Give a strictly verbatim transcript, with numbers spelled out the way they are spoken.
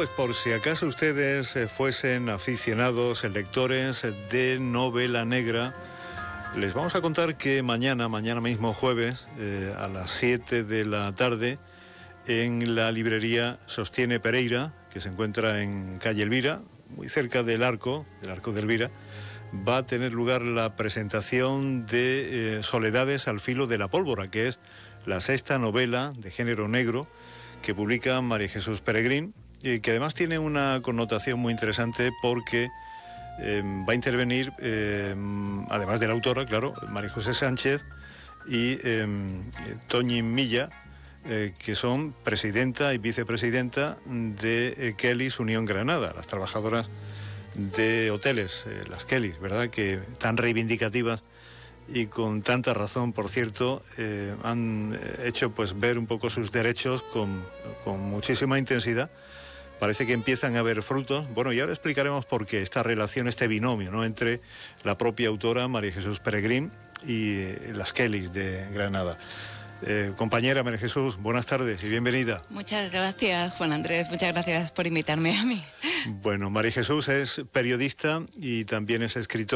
pues por si acaso ustedes eh, fuesen aficionados, lectores de novela negra, les vamos a contar que mañana, mañana mismo jueves, eh, a las siete de la tarde, en la librería Sostiene Pereira, que se encuentra en calle Elvira, muy cerca del arco, del arco de Elvira, va a tener lugar la presentación de eh, Soledades al filo de la pólvora, que es la sexta novela de género negro que publica María Jesús Peregrín, y que además tiene una connotación muy interesante porque eh, va a intervenir, eh, además de la autora, claro, María José Sánchez y eh, Toñi Milla, eh, que son presidenta y vicepresidenta de eh, Kellys Unión Granada, las trabajadoras de hoteles, eh, las Kellys, ¿verdad?, que tan reivindicativas y con tanta razón, por cierto, eh, han hecho pues ver un poco sus derechos con, con muchísima intensidad. Parece que empiezan a haber frutos. Bueno, y ahora explicaremos por qué esta relación, este binomio, ¿no?, entre la propia autora María Jesús Peregrín y eh, las Kellys de Granada. Eh, compañera María Jesús, buenas tardes y bienvenida. Muchas gracias, Juan Andrés, muchas gracias por invitarme a mí. Bueno, María Jesús es periodista y también es escritora.